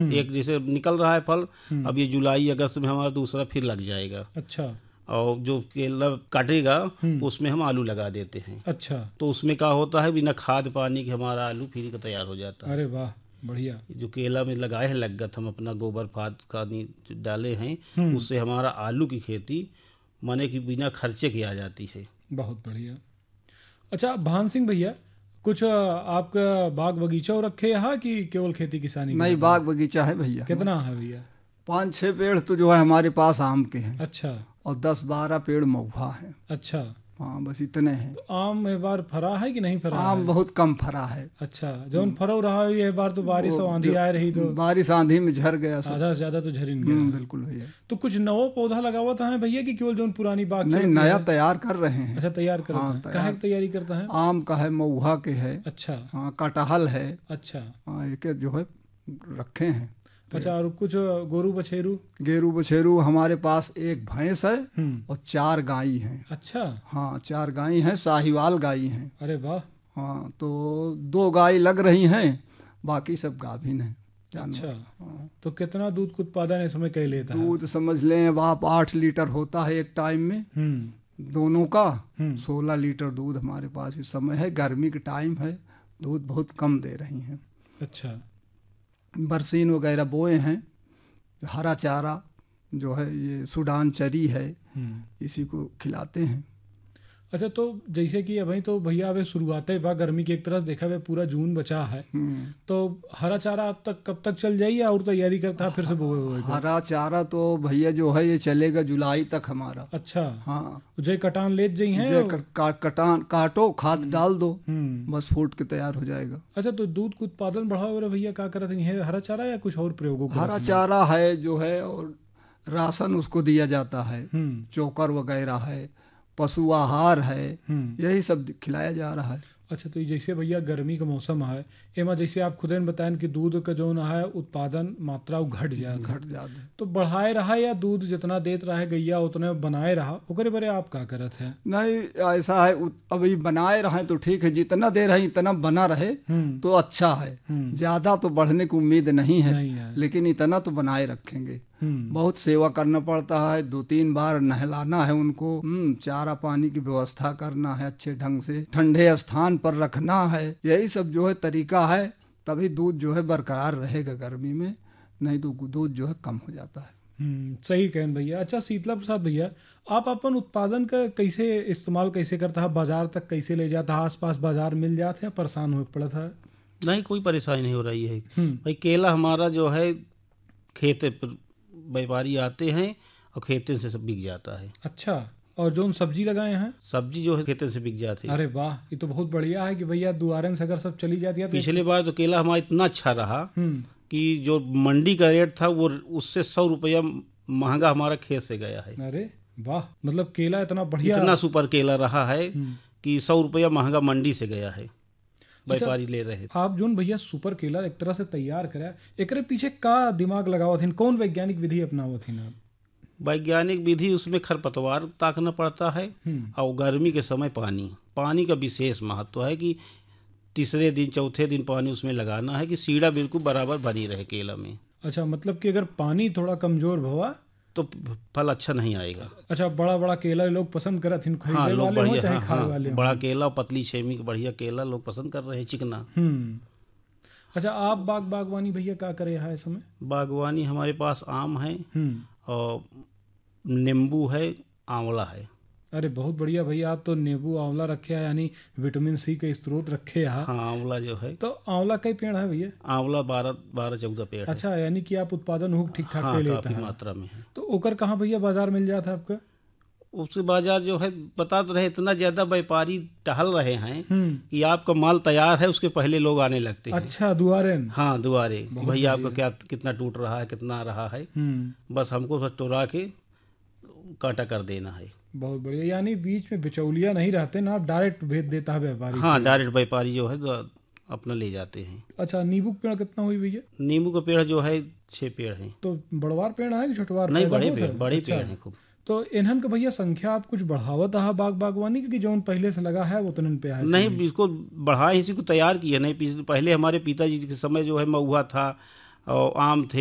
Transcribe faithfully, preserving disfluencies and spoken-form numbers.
एक जैसे निकल रहा है फल, अब ये जुलाई अगस्त में हमारा दूसरा फिर लग जाएगा। अच्छा। और जो केला काटेगा उसमें हम आलू लगा देते हैं। अच्छा। तो उसमें क्या होता है, बिना खाद पानी के हमारा आलू फ्री का तैयार हो जाता है। अरे वाह, बढ़िया। जो केला में लगाए हैं लगत, हम अपना गोबर खाद का डाले हैं, उससे हमारा आलू की खेती माने कि बिना खर्चे की आ जाती है। बहुत बढ़िया। अच्छा भान सिंह भैया, कुछ आपका बाग बगीचा रखे है कि केवल खेती किसानी? नहीं, बाग बगीचा है भैया। कितना है भैया? पाँच छः पेड़ तो जो है हमारे पास आम के हैं। अच्छा। और दस बारह पेड़ महुआ हैं। अच्छा। हाँ, बस इतने हैं। तो आम इस बार फरा है कि नहीं फरा? आम है? बहुत कम फरा है। अच्छा। जौन फरो रहा है ये बार तो बारिश और आंधी आ रही तो बारिश आंधी में झर गया सब। आधा से ज्यादा तो झरिन गया। बिल्कुल भैया। तो कुछ नवा पौधा लगावत है भैया कि केवल जौन पुरानी बाग? नहीं, नया तैयार कर रहे हैं। अच्छा, तैयार करते हाँ, हैं। तैयार। काहे की तैयारी करता है? आम का है, महुआ के है। अच्छा। हाँ, कटहल है। अच्छा। हाँ, एक जो है रखे हैं। अच्छा, और कुछ गोरू बछेरू? गेरू बछेरू हमारे पास एक भैंस है और चार गाय हैं। अच्छा। हाँ, चार गाय हैं, साहिवाल गाय हैं। अरे वाह। हाँ, तो दो गाय लग रही हैं, बाकी सब गाभिन हैं। अच्छा। हाँ। तो कितना दूध का उत्पादन इस समय कह लेता है? दूध समझ लें अब आप आठ लीटर होता है एक टाइम में दोनों का। सोलह लीटर दूध हमारे पास इस समय है। गर्मी के टाइम है, दूध बहुत कम दे रही हैं। अच्छा। बरसीन वगैरह बोए हैं। हरा चारा जो है ये सूडान चरी है, इसी को खिलाते हैं। अच्छा, तो जैसे कि अभी तो भैया अभी शुरुआत है बा गर्मी की, एक तरह से देखा हुआ पूरा जून बचा है, तो हरा चारा अब तक कब तक चल जाइए और तैयारी करता है फिर से बोए हुए? हरा चारा तो भैया जो है ये चलेगा जुलाई तक हमारा। अच्छा। हाँ, जय कटान ले जाइए हैं जय का, कटान काटो, खाद डाल दो, बस फूट के तैयार हो जाएगा। अच्छा, तो दूध का उत्पादन बढ़ाओ रहे भैया, क्या करते हैं? हरा चारा या कुछ और प्रयोगों? हरा चारा है जो है, और राशन उसको दिया जाता है, चोकर वगैरह है, पशु आहार है, यही सब खिलाया जा रहा है। अच्छा, तो जैसे भैया गर्मी का मौसम है, एमा जैसे आप खुद ने बताएं कि दूध का जो है उत्पादन मात्रा घट जाता घट जाता है, तो बढ़ाए रहा या दूध जितना देत रहा है गैया उतने बनाए रहा, ओकरे बारे आप क्या करत हैं? नहीं, ऐसा है अभी बनाए रहे तो ठीक है, जितना दे रहे इतना बना रहे तो अच्छा है। ज्यादा तो बढ़ने की उम्मीद नहीं है, नहीं है। लेकिन इतना तो बनाए रखेंगे। बहुत सेवा करना पड़ता है, दो तीन बार नहलाना है उनको, चारा पानी की व्यवस्था करना है, अच्छे ढंग से ठंडे स्थान पर रखना है, यही सब जो है तरीका है। तभी दूध जो है बरकरार रहेगा गर्मी में, नहीं तो दूध जो है कम हो जाता है। हम्म, सही कहन भैया। अच्छा शीतला प्रसाद भैया, आप अपन उत्पादन का कैसे इस्तेमाल कैसे करता है? बाजार तक कैसे ले जाता है? आसपास बाजार मिल जाते हैं, परेशान हो पड़ा था? नहीं, कोई परेशानी नहीं हो रही है भाई। केला हमारा जो है खेत पर व्यापारी आते हैं और खेते से सब बिक जाता है। अच्छा, और जो सब्जी लगाए हैं? सब्जी जो है खेते से बिक जाती है। अरे वाह, ये तो बहुत बढ़िया है कि भैया दुआरन से अगर सब चली जाती है तो। पिछले बार तो केला हमारा इतना अच्छा रहा कि जो मंडी का रेट था वो उससे सौ रुपया महंगा हमारा खेत से गया है। अरे वाह, मतलब केला इतना बढ़िया, इतना सुपर केला रहा है कि सौ रुपया महंगा मंडी से गया है, व्यापारी ले रहे थे। आप जोन भैया सुपर केला एक तरह से तैयार करा, एकरे पीछे का दिमाग लगाओ थे? कौन वैज्ञानिक विधि अपनाओ थे ना? वैज्ञानिक विधि, उसमें खरपतवार ताकना पड़ता है और गर्मी के समय पानी पानी का विशेष महत्व है कि तीसरे दिन चौथे दिन पानी उसमें लगाना है कि सीढ़ा बिल्कुल बराबर बनी रहे केला में। अच्छा, मतलब कि अगर पानी थोड़ा कमजोर भवा तो फल अच्छा नहीं आएगा। अच्छा, बड़ा बड़ा केला लोग पसंद करत हैं, खरीदने हाँ, वाले हो चाहे हाँ, खाने हाँ, वाले हो। बड़ा केला, पतली छेमी का बढ़िया केला लोग पसंद कर रहे हैं, चिकना। हम्म। अच्छा, आप बाग बागवानी भैया क्या करे है इस समय? बागवानी हमारे पास आम है और नींबू है, आंवला है। अरे बहुत बढ़िया भैया, आप तो नींबू आंवला रखे हैं, यानी विटामिन सी का स्रोत रखे हैं। हाँ, आंवला जो है। तो आंवला कई पेड़ है भैया? आंवला बारह बारह चौदह पेड़। अच्छा, यानी कि आप उत्पादन हो ठीक ठाक हाँ, लेता काफी है। मात्रा में है। तो ओकर कहाँ भैया बाजार मिल जाता है आपका? उसके बाजार जो है बता तो रहे, इतना ज्यादा व्यापारी टहल रहे हैं कि आपका माल तैयार है उसके पहले लोग आने लगते हैं। अच्छा, दुआरे? हाँ, दुआरे, भैया आपका क्या कितना टूट रहा है, कितना आ रहा है, बस हमको बस टोरा के कांटा कर देना है। बहुत बढ़िया, यानी बीच में बिचौलिया नहीं रहते ना, आप डायरेक्ट भेज देता है व्यापारी? हाँ, डायरेक्ट व्यापारी जो है अपना ले जाते हैं। अच्छा, नींबू का पेड़ कितना हुई भैया? नींबू का पेड़ जो है छह पेड़ हैं। तो बड़वार पेड़ है कि छोटवार? नहीं, बड़े पेड़, बड़े अच्छा। पेड़ हैं खूब। तो इन्हन का भैया संख्या आप कुछ बढ़ावत है बाग बागवानी की, जो पहले से लगा है वो तो पे है? नहीं, बिल्कुल बढ़ाए, इसी को तैयार किया नहीं। पहले हमारे पिताजी के समय जो है महुआ था और आम थे